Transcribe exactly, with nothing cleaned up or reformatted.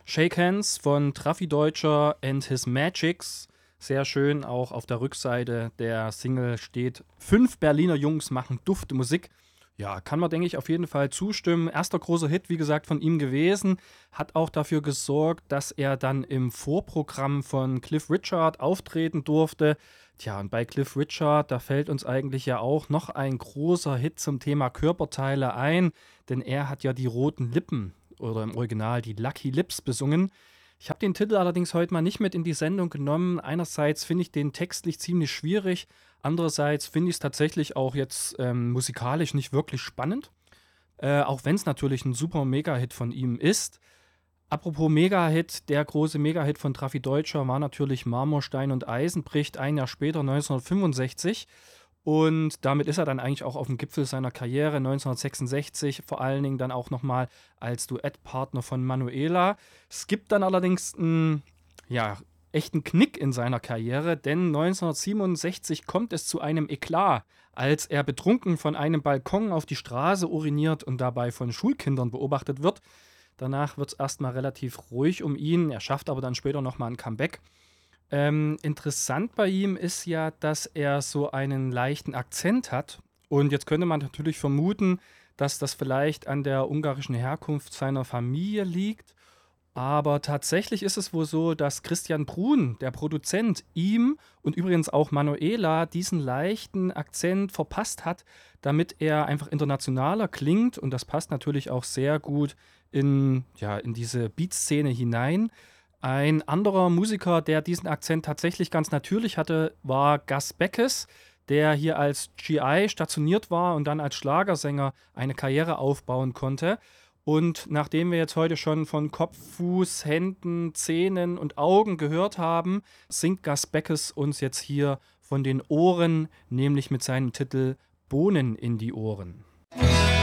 Shake Hands von Traffi Deutscher and His Magics. Sehr schön, auch auf der Rückseite der Single steht: Fünf Berliner Jungs machen dufte Musik. Ja, kann man, denke ich, auf jeden Fall zustimmen. Erster großer Hit, wie gesagt, von ihm gewesen. Hat auch dafür gesorgt, dass er dann im Vorprogramm von Cliff Richard auftreten durfte. Tja, und bei Cliff Richard, da fällt uns eigentlich ja auch noch ein großer Hit zum Thema Körperteile ein, denn er hat ja die roten Lippen oder im Original die Lucky Lips besungen. Ich habe den Titel allerdings heute mal nicht mit in die Sendung genommen. Einerseits finde ich den textlich ziemlich schwierig, andererseits finde ich es tatsächlich auch jetzt ähm, musikalisch nicht wirklich spannend, äh, auch wenn es natürlich ein super Mega-Hit von ihm ist. Apropos Mega-Hit, der große Mega-Hit von Traffi Deutscher war natürlich Marmorstein und Eisen bricht ein Jahr später, neunzehnhundertfünfundsechzig. Und damit ist er dann eigentlich auch auf dem Gipfel seiner Karriere, neunzehnhundertsechsundsechzig, vor allen Dingen dann auch nochmal als Duettpartner von Manuela. Es gibt dann allerdings einen, ja, echten Knick in seiner Karriere, denn neunzehnhundertsiebenundsechzig kommt es zu einem Eklat, als er betrunken von einem Balkon auf die Straße uriniert und dabei von Schulkindern beobachtet wird. Danach wird es erstmal relativ ruhig um ihn, er schafft aber dann später nochmal ein Comeback. Ähm, interessant bei ihm ist ja, dass er so einen leichten Akzent hat. Und jetzt könnte man natürlich vermuten, dass das vielleicht an der ungarischen Herkunft seiner Familie liegt. Aber tatsächlich ist es wohl so, dass Christian Brun, der Produzent, ihm und übrigens auch Manuela diesen leichten Akzent verpasst hat, damit er einfach internationaler klingt. Und das passt natürlich auch sehr gut in, ja, in diese Beatszene hinein. Ein anderer Musiker, der diesen Akzent tatsächlich ganz natürlich hatte, war Gus Beckes, der hier als G I stationiert war und dann als Schlagersänger eine Karriere aufbauen konnte. Und nachdem wir jetzt heute schon von Kopf, Fuß, Händen, Zähnen und Augen gehört haben, singt Gus Beckes uns jetzt hier von den Ohren, nämlich mit seinem Titel Bohnen in die Ohren.